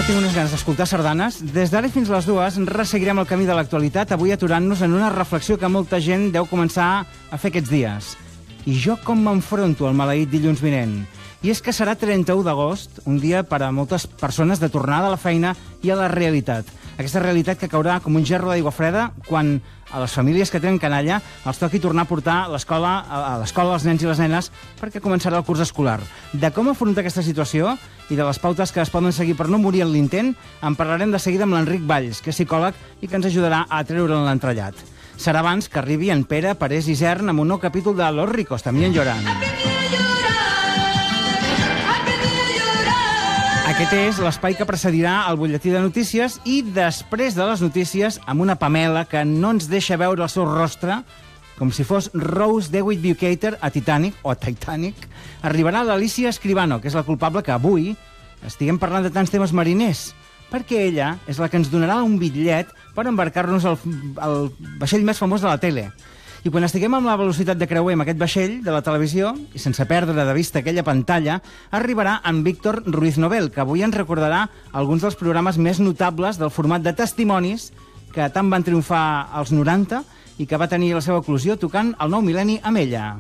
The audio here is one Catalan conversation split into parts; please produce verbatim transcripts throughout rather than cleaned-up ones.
tinc unes ganes d'escoltar sardanes. Des d'ara fins a les dues resseguirem el camí de l'actualitat, avui aturant-nos en una reflexió que molta gent deu començar a fer aquests dies. I jo com m'enfronto al maleït dilluns vinent? I és que serà trenta-u d'agost, un dia per a moltes persones de tornada a la feina i a la realitat. Aquesta realitat que caurà com un gerro d'aigua freda quan a les famílies que tenen canalla els toqui tornar a portar l'escola a l'escola els nens i les nenes perquè començarà el curs escolar. De com afrontar aquesta situació i de les pautes que es poden seguir per no morir en l'intent en parlarem de seguida amb l'Enric Valls, que és psicòleg i que ens ajudarà a treure'n l'entrellat. Serà abans que arribi en Pere, Parés i Isern amb un nou capítol de Los ricos también lloran. Aquest és l'espai que precedirà el butlletí de notícies i després de les notícies, amb una Pamela que no ens deixa veure el seu rostre, com si fos Rose DeWitt Bukater a Titanic, o a Titanic, arribarà l'Alicia Escribano, que és la culpable que avui estiguem parlant de tants temes mariners, perquè ella és la que ens donarà un bitllet per embarcar-nos al, al vaixell més famós de la tele. I quan estiguem amb la velocitat de creuer amb aquest vaixell de la televisió, i sense perdre de vista aquella pantalla, arribarà en Víctor Ruiz Nobel, que avui ens recordarà alguns dels programes més notables del format de testimonis que tant van triomfar als noranta i que va tenir la seva eclosió tocant el nou mil·lenni amb ella.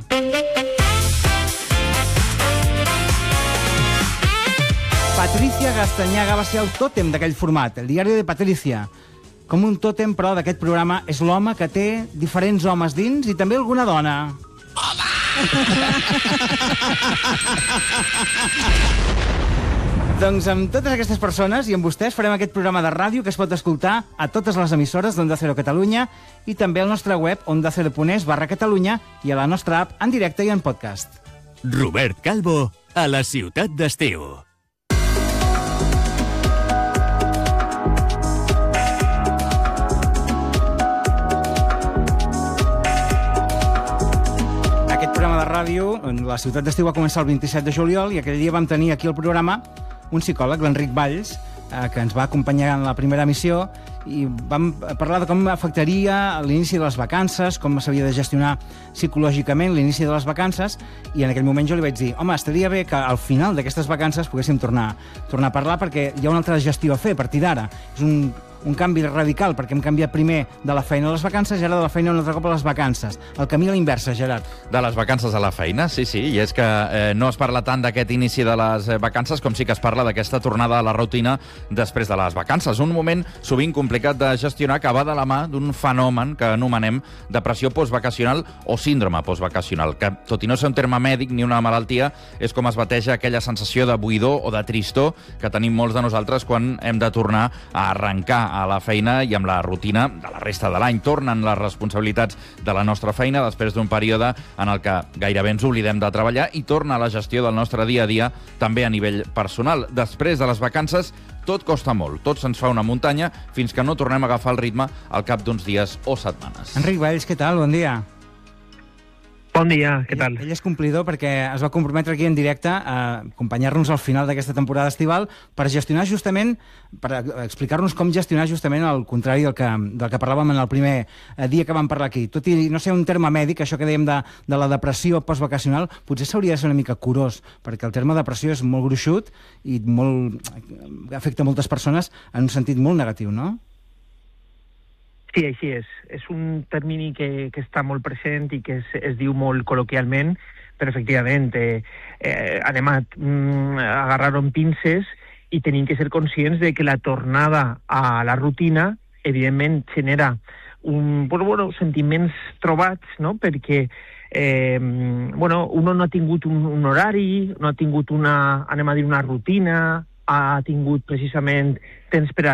Patricia Gastañaga va ser el tòtem d'aquell format, el diari de Patricia. Com un tòtem, però, d'aquest programa és l'home que té diferents homes dins i també alguna dona. Home! Doncs amb totes aquestes persones i amb vostès farem aquest programa de ràdio que es pot escoltar a totes les emissores d'Onda Cero Catalunya i també al nostre web ondacero.es barra Catalunya i a la nostra app en directe i en podcast. Robert Calvo, a la ciutat d'estiu. Programa de ràdio, la ciutat d'estiu va començar el vint-i-set de juliol i aquell dia vam tenir aquí al programa un psicòleg, l'Enric Valls, eh, que ens va acompanyar en la primera emissió i vam parlar de com afectaria l'inici de les vacances, com s'havia de gestionar psicològicament l'inici de les vacances i en aquell moment jo li vaig dir, home, estaria bé que al final d'aquestes vacances poguéssim tornar, tornar a parlar perquè hi ha una altra gestió a fer a partir d'ara. És un un canvi radical, perquè hem canviat primer de la feina a les vacances i ara de la feina un altre cop a les vacances. El camí a la inversa, Gerard. De les vacances a la feina, sí, sí, i és que eh, no es parla tant d'aquest inici de les vacances com sí que es parla d'aquesta tornada a la rutina després de les vacances. Un moment sovint complicat de gestionar que va de la mà d'un fenomen que anomenem depressió postvacacional o síndrome postvacacional, que tot i no ser un terme mèdic ni una malaltia, és com es bateja aquella sensació de buidor o de tristor que tenim molts de nosaltres quan hem de tornar a arrencar a la feina i amb la rutina de la resta de l'any. Tornen les responsabilitats de la nostra feina després d'un període en el que gairebé ens oblidem de treballar i torna la gestió del nostre dia a dia també a nivell personal. Després de les vacances tot costa molt, tot se'ns fa una muntanya fins que no tornem a agafar el ritme al cap d'uns dies o setmanes. Enric Valls, què tal? Bon dia. Bon dia, què tal? Ell, ell és complidor perquè es va comprometre aquí en directe a acompanyar-nos al final d'aquesta temporada estival per gestionar justament, per explicar-nos com gestionar justament el contrari del que, del que parlàvem en el primer dia que vam parlar aquí. Tot i no ser un terme mèdic, això que dèiem de, de la depressió postvacacional, potser s'hauria de ser una mica curós, perquè el terme depressió és molt gruixut i molt, afecta moltes persones en un sentit molt negatiu, no? Sí, així és. És un termini que, que està molt present i que es, es diu molt col·loquialment, però efectivament eh, eh, anem a mm, agarrar-ho amb pinces i tenim que ser conscients de que la tornada a la rutina evidentment genera un, bueno, bueno, sentiments trobats, no? Perquè eh, bueno, uno no ha tingut un, un horari, no ha tingut una, anem a dir, una rutina, ha tingut precisament temps per a